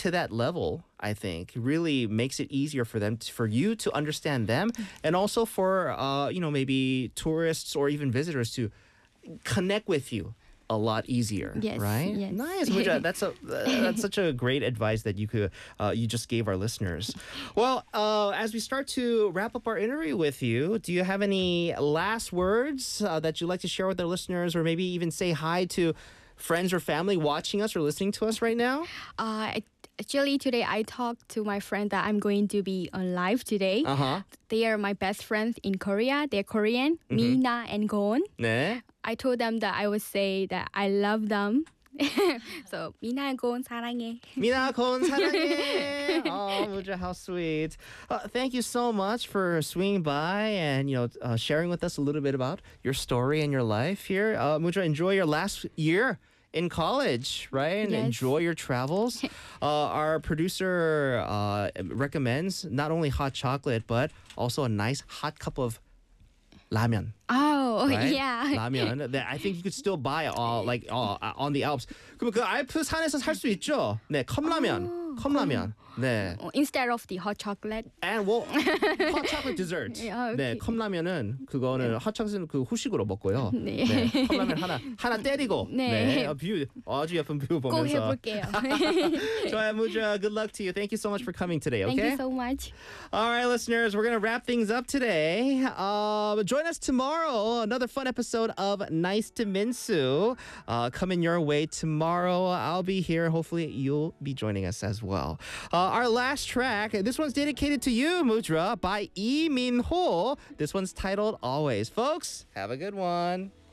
to that level, I think, really makes it easier for them, for you to understand them, and also for maybe tourists or even visitors to connect with you a lot easier. Yes, right? yes. Nice, Muja. That's such a great advice that you just gave our listeners. Well, as we start to wrap up our interview with you, do you have any last words that you'd like to share with our listeners, or maybe even say hi to friends or family watching us or listening to us right now? Actually, today I talked to my friend that I'm going to be on live today. They are my best friends in Korea. They're Korean, Mina and Gon. 네. I told them that I would say that I love them. So, Mina and Gon 사랑해. 미나 곤 사랑해. Oh, Muja, how sweet. Thank you so much for swinging by and sharing with us a little bit about your story and your life here. Muja, enjoy your last year in college, right? And yes. enjoy your travels. Our producer recommends not only hot chocolate, but also a nice hot cup of ramen. Oh, right? yeah. 라면. I think you could still buy on the Alps. 그럼 그 알프 산에서 살 수 있죠? 네, 컵라면. 네. Instead of the hot chocolate. And hot chocolate dessert. Yeah, okay. 네, 컵라면은 그거는 hot chocolate는 그 후식으로 먹고요. 네. 네, 컵라면 하나 때리고. 네. 뷰 아주 예쁜 뷰 꼭 보면서. 해볼게요. 좋아요, Muja. Good luck to you. Thank you so much for coming today. Okay. Thank you so much. All right, listeners, we're gonna wrap things up today. Join us tomorrow. Another fun episode of Nice to Minsu coming your way tomorrow. I'll be here. Hopefully, you'll be joining us as well. Our last track, this one's dedicated to you, Mudra, by Lee Min-ho. This one's titled Always. Folks, have a good one.